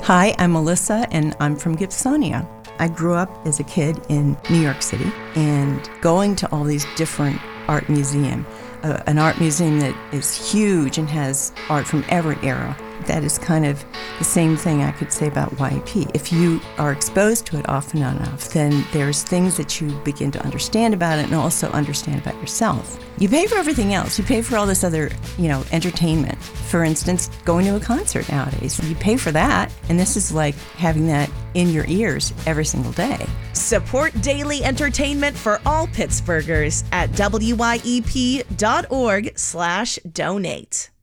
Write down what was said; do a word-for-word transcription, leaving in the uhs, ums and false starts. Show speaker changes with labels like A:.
A: Hi, I'm Melissa, and I'm from Gibsonia. I grew up as a kid in New York City and going to all these different art museums. Uh, an art museum that is huge and has art from every era. That is kind of the same thing I could say about Y A P. If you are exposed to it often enough, then there's things that you begin to understand about it and also understand about yourself. You pay for everything else. You pay for all this other, you know, entertainment. For instance, going to a concert nowadays. You pay for that, and this is like having that in your ears every single day.
B: Support daily entertainment for all Pittsburghers at W Y E P dot org slash donate.